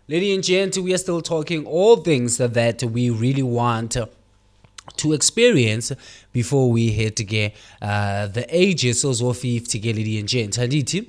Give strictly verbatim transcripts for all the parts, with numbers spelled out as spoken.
Ladies and gents, we are still talking all things that we really want to experience before we hit again uh, the ages of fifty, ladies and gents. Andithi?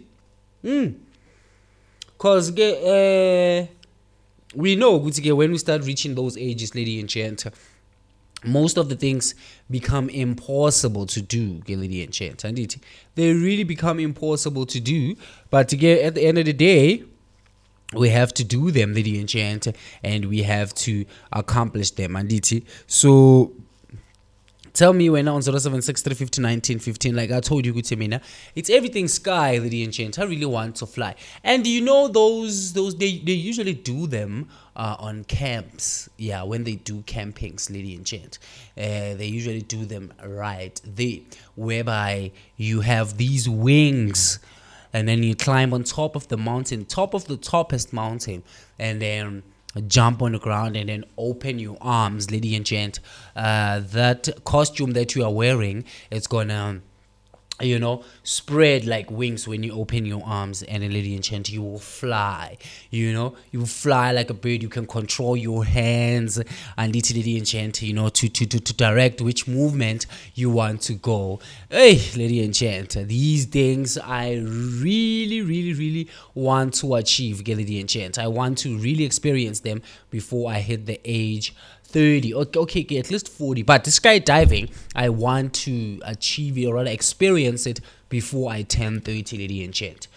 Because uh, we know when we start reaching those ages, ladies and gents, most of the things become impossible to do, ladies and gents. Andithi? They really become impossible to do, but again, at the end of the day, we have to do them, ladies and gents, and we have to accomplish them. Andithi? So tell me when on zero seven six three five zero one nine one five, like I told you, Gutemina, it's everything sky, lady and gent. I really want to fly. And you know those those they, they usually do them uh, on camps. Yeah, when they do campings, lady and gent. Uh, they usually do them right there, whereby you have these wings and then you climb on top of the mountain, top of the toppest mountain, and then jump on the ground and then open your arms, lady and gent. Uh, that costume that you are wearing, it's gonna, you know, spread like wings when you open your arms, and then, lady and gent, you will fly. You know, you will fly like a bird. You can control your hands, and lady and gent, you know, to, to, to, to direct which movement you want to go. Hey, lady and gent, these things I really, really, really want to achieve, lady and gent. I want to really experience them before I hit the age thirty. Okay, okay, okay, at least forty. But the skydiving, I want to achieve it or rather experience it before I turn thirty, lady and gent.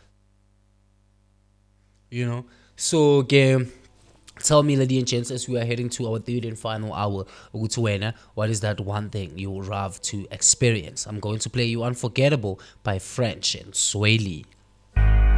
You know? So, okay, tell me, lady and gents, as we are heading to our third and final hour, Ugutuwena, what is that one thing you would love to experience? I'm going to play you Unforgettable by French and Swaley.